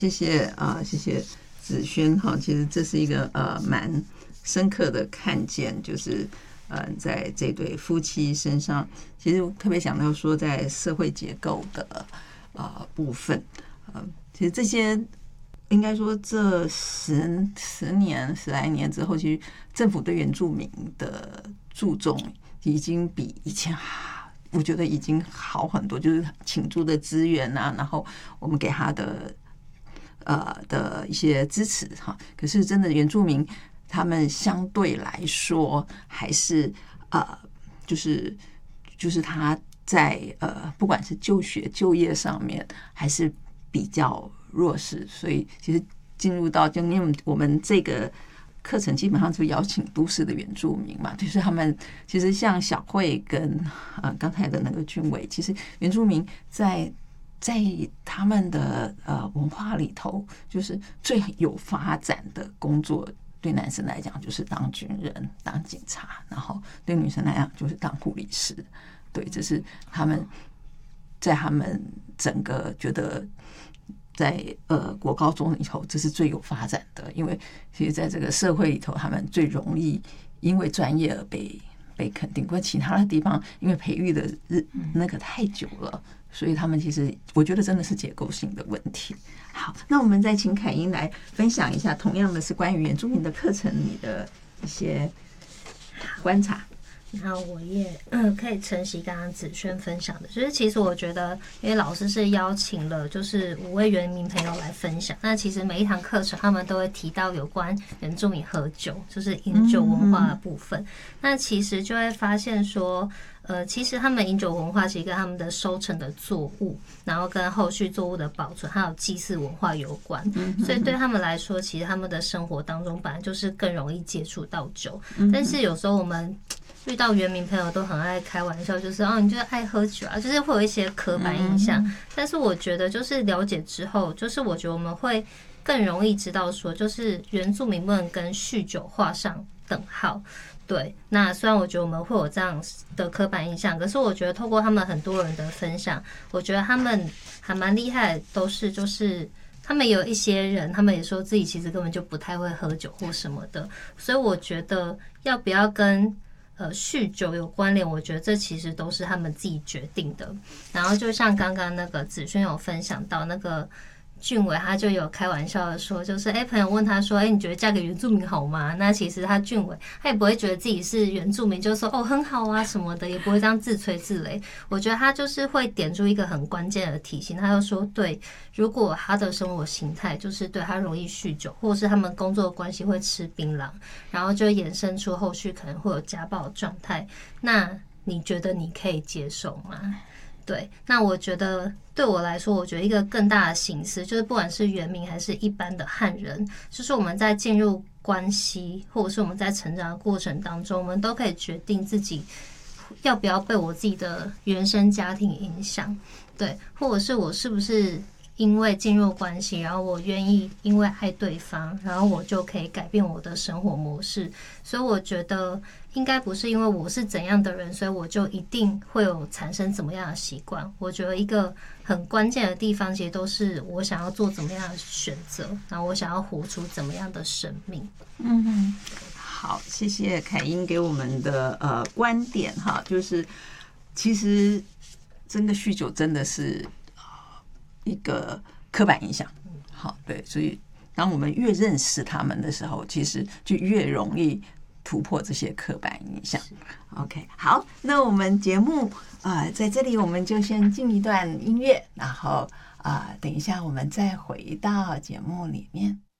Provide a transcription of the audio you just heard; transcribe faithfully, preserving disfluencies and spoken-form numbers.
谢谢啊、呃，谢谢子轩哈。其实这是一个呃蛮深刻的看见，就是呃在这对夫妻身上，其实特别想到说，在社会结构的呃部分，呃，其实这些应该说这十十年十来年之后，其实政府对原住民的注重已经比以前我觉得已经好很多，就是倾注的资源啊，然后我们给他的。呃的一些支持哈，可是真的原住民他们相对来说还是呃，就是就是他在呃不管是就学就业上面还是比较弱势，所以其实进入到就因为我们这个课程基本上就邀请都市的原住民嘛，就是他们其实像小慧跟呃刚才的那个俊伟，其实原住民在。在他们的呃文化里头，就是最有发展的工作，对男生来讲就是当军人、当警察，然后对女生来讲就是当护理师。对，这是他们在他们整个觉得在呃国高中里头，这是最有发展的，因为其实在这个社会里头，他们最容易因为专业而被被肯定，不过其他的地方因为培育的日那个太久了。所以他们其实，我觉得真的是结构性的问题。好，那我们再请凯英来分享一下，同样的是关于原住民的课程里的一些观察。 然后我也嗯可以承袭刚刚子轩分享的，就是其实我觉得，因为老师是邀请了就是五位原民朋友来分享，那其实每一堂课程他们都会提到有关原住民喝酒，就是饮酒文化的部分。嗯嗯那其实就会发现说。呃，其实他们饮酒文化其实跟他们的收成的作物，然后跟后续作物的保存，还有祭祀文化有关。所以对他们来说，其实他们的生活当中本来就是更容易接触到酒。但是有时候我们遇到原民朋友都很爱开玩笑，就是哦，你就是爱喝酒啊，就是会有一些刻板印象。但是我觉得就是了解之后，就是我觉得我们会更容易知道说，就是原住民不能跟酗酒画上等号。对，那虽然我觉得我们会有这样的刻板印象，可是我觉得透过他们很多人的分享，我觉得他们还蛮厉害的，都是就是他们有一些人，他们也说自己其实根本就不太会喝酒或什么的，所以我觉得要不要跟呃酗酒有关联，我觉得这其实都是他们自己决定的。然后就像刚刚那个子轩有分享到那个。俊伟他就有开玩笑的说，就是哎、欸，朋友问他说，哎、欸，你觉得嫁给原住民好吗？那其实他俊伟他也不会觉得自己是原住民，就说哦很好啊什么的，也不会这样自吹自擂。我觉得他就是会点出一个很关键的提醒，他就说，对，如果他的生活形态就是对他容易酗酒，或者是他们工作的关系会吃槟榔，然后就衍生出后续可能会有家暴的状态，那你觉得你可以接受吗？对，那我觉得对我来说，我觉得一个更大的形式就是，不管是原民还是一般的汉人，就是我们在进入关系，或者是我们在成长的过程当中，我们都可以决定自己要不要被我自己的原生家庭影响，对，或者是我是不是因为进入关系，然后我愿意因为爱对方，然后我就可以改变我的生活模式。所以我觉得应该不是因为我是怎样的人，所以我就一定会有产生怎么样的习惯。我觉得一个很关键的地方，其实都是我想要做怎么样的选择，然后我想要活出怎么样的生命。 嗯，好，谢谢凯英给我们的呃观点哈，就是其实真的酗酒真的是。一个刻板印象，好，对，所以当我们越认识他们的时候，其实就越容易突破这些刻板印象。OK， 好，那我们节目啊、呃，在这里我们就先进一段音乐，然后啊、呃，等一下我们再回到节目里面。